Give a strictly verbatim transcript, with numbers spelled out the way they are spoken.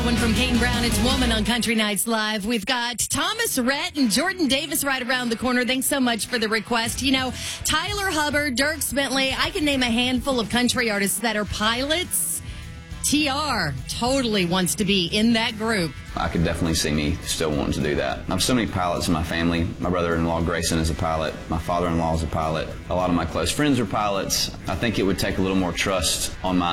one from Kane Brown. It's Woman on Country Nights Live. We've got Thomas Rhett and Jordan Davis right around the corner. Thanks so much for the request. You know, Tyler Hubbard, Dierks Bentley, I can name a handful of country artists that are pilots. T R totally wants to be in that group. I could definitely see me still wanting to do that. I have so many pilots in my family. My brother-in-law Grayson is a pilot. My father-in-law is a pilot. A lot of my close friends are pilots. I think it would take a little more trust on my